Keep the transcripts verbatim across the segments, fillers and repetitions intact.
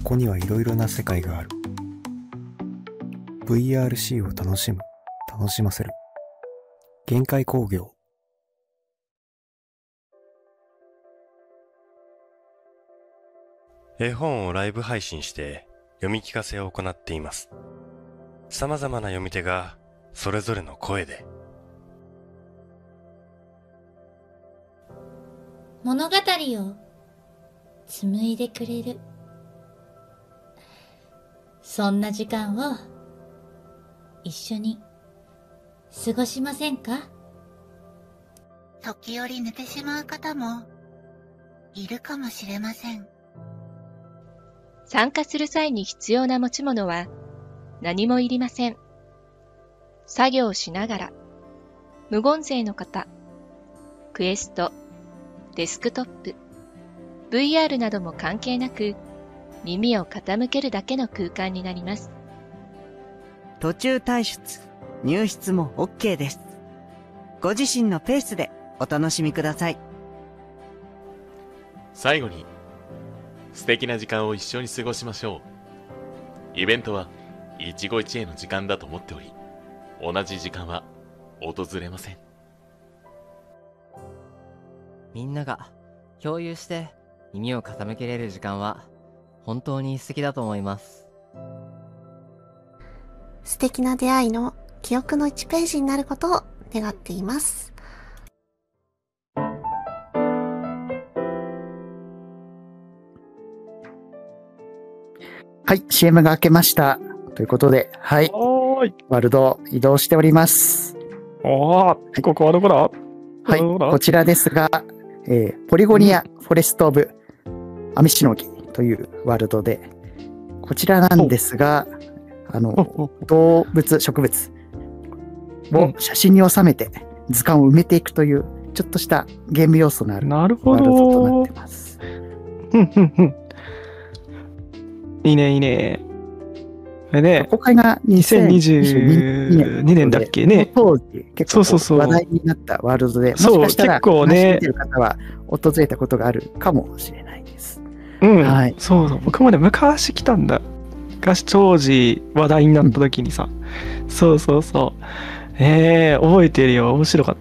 こにはいろいろな世界がある。 ブイアールシー を楽しむ、楽しませる。限界工業。 絵本をライブ配信して読み聞かせを行っています。様々な読み手がそれぞれの声で物語を紡いでくれる、そんな時間を一緒に過ごしませんか？ 時折寝てしまう方もいるかもしれません。 参加する際に必要な持ち物は何もいりません。作業しながら、無言勢の方、クエスト、デスクトップ、ブイアール なども関係なく、耳を傾けるだけの空間になります。 途中退出、入室も OK です。ご自身のペースでお楽しみください。 最後に、素敵な時間を一緒に過ごしましょう。イベントは一期一会の時間だと思っており、同じ時間は訪れません。 みんなが共有して耳を傾けれる時間は本当に素敵だと思います。 素敵な出会いの記憶のいちページになることを願っています。 はい、シーエム が明けました。ということで、はい、ワールド移動しております。 おー、ここはどこだ？ はい、こちらですが、えー、ポリゴニア・フォレスト・オブ・アミシノギというワールドで、こちらなんですが、あの、動物、植物を写真に収めて図鑑を埋めていくという、ちょっとしたゲーム要素のあるワールドとなってます。 いいね、いいね。これね、 公開がにせんにじゅうにねんだっけね。 当時、結構話題になったワールドで、もしかしたら、 結構ね、 見てる方は訪れたことがあるかもしれないです。 うん、はい、そうそう、僕もね、昔来たんだ。昔、当時、話題になった時にさ、うん、そうそうそう。えー、覚えてるよ、面白かった。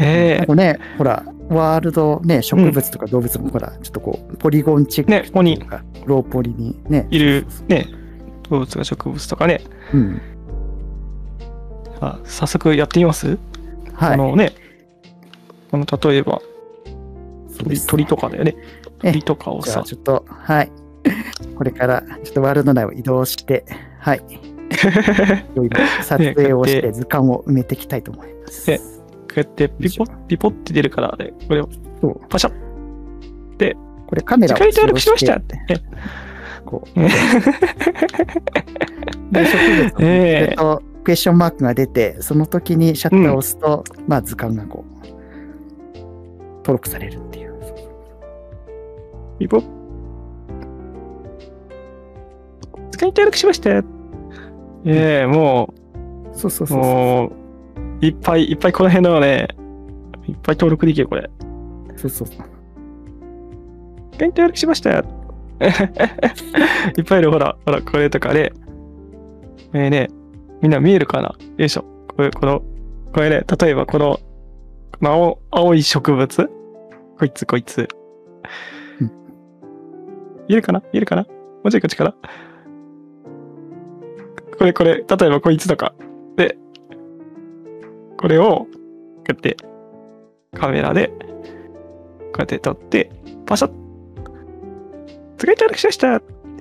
えー、 なんかね、ほら、ワールドね、植物とか動物もほら、うん、ちょっとこう、ポリゴンチックね、ここに、 ローポリにね、 いる、ね、動物が植物とかね。うん。あ、早速やってみます？はい。あのね、この例えば、鳥、鳥とかだよね。鳥とかをさ。 ちょっと、はい。これからちょっとワールド内を移動して、はい。撮影をして図鑑を埋めていきたいと思います。 で、こうやってピポッ、ピポって出るからね、これをパシャッで、 これカメラを使い登録しましたって。 こう。で、植物えとクエスチョンマークが出て、その時にシャッターを押すと、うん、まあ図鑑がこう、登録されるっていう。 ピポッ。使い登録しました。ええー、もう、そうそうそうもう、いっぱいいっぱいこの辺のね、いっぱい登録できるこれ。 そうそうそう。 使い登録しました。いっぱいいる、ほら、ほら、これとかね。えー、ね、みんな見えるかな？よいしょ。これ、この、これね、例えばこの、この青、青い植物こいつ、こいつ。うん、見えるかな？見えるかな？もうちょいこっちから。これ、これ、例えばこいつとか。で、これを、こうやって、カメラで、こうやって撮って、パシャッ。使い登録しました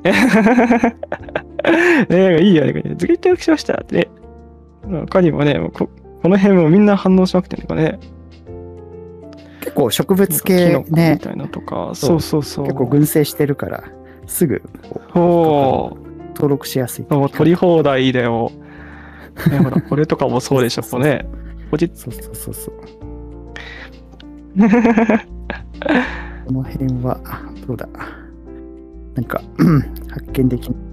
ね、いいよね。使い登録しましたってね。他にもね、こ, この辺もみんな反応しなくてね、これね。 結構植物系ね。 みたいなとか、そうそうそう。 結構群生してるから、すぐ登録しやすい。 取り放題だよ。ね、ほら、これとかもそうでしょ、これね。 ポチッそうそうそうそう。この辺は、どうだ。なんか、発見できない。